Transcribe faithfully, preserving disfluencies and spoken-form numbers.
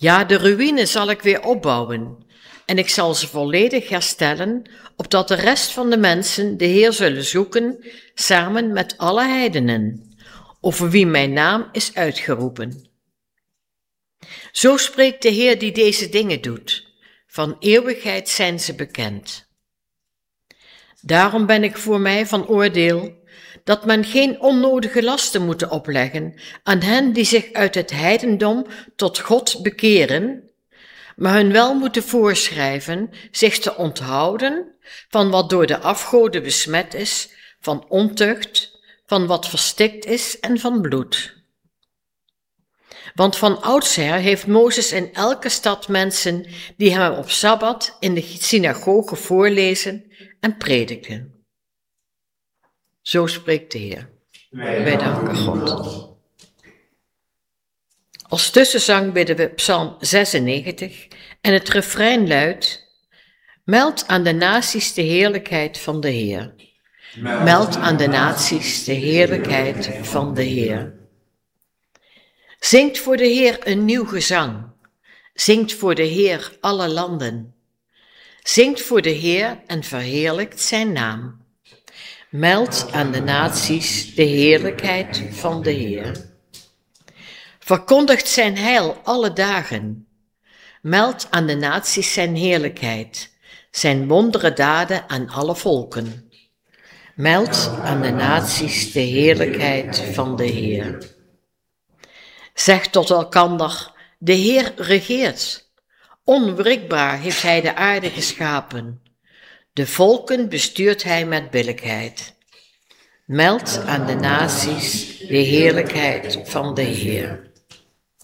Ja, de ruïne zal ik weer opbouwen en ik zal ze volledig herstellen, opdat de rest van de mensen de Heer zullen zoeken, samen met alle heidenen, over wie mijn naam is uitgeroepen. Zo spreekt de Heer die deze dingen doet. Van eeuwigheid zijn ze bekend. Daarom ben ik voor mij van oordeel dat men geen onnodige lasten moet opleggen aan hen die zich uit het heidendom tot God bekeren, maar hun wel moeten voorschrijven zich te onthouden van wat door de afgoden besmet is, van ontucht, van wat verstikt is en van bloed. Want van oudsher heeft Mozes in elke stad mensen die hem op Sabbat in de synagoge voorlezen en prediken. Zo spreekt de Heer. Wij danken God. Als tussenzang bidden we Psalm zesennegentig en het refrein luidt: Meld aan de naties de heerlijkheid van de Heer. Meld aan de naties de heerlijkheid van de Heer. Zingt voor de Heer een nieuw gezang. Zingt voor de Heer alle landen. Zingt voor de Heer en verheerlijkt zijn naam. Meld aan de naties de heerlijkheid van de Heer. Verkondigt zijn heil alle dagen. Meld aan de naties zijn heerlijkheid, zijn wondere daden aan alle volken. Meld aan de naties de heerlijkheid van de Heer. Zeg tot elkander, de Heer regeert. Onwrikbaar heeft hij de aarde geschapen. De volken bestuurt hij met billijkheid. Meld aan de naties de heerlijkheid van de Heer.